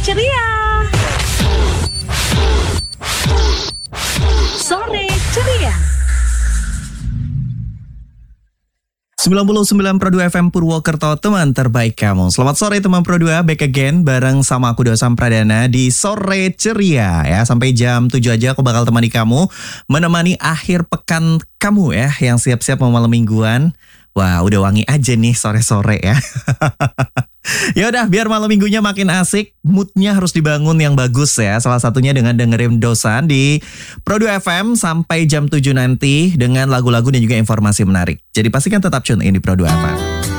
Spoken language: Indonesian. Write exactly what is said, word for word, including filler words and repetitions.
ceria. Sore ceria. sembilan puluh sembilan Pro dua F M Purwokerto, teman terbaik kamu. Selamat sore teman Pro dua, back again bareng sama aku Dosam Pradana di Sore Ceria ya. Sampai jam tujuh aja aku bakal temani kamu, menemani akhir pekan kamu ya, yang siap-siap mau malam mingguan. Wah, udah wangi aja nih sore-sore ya. Ya udah, biar malam minggunya makin asik, moodnya harus dibangun yang bagus ya. Salah satunya dengan dengerin Dosan di Pro dua F M sampai jam tujuh nanti dengan lagu-lagu dan juga informasi menarik. Jadi pastikan tetap tune in di Pro dua F M.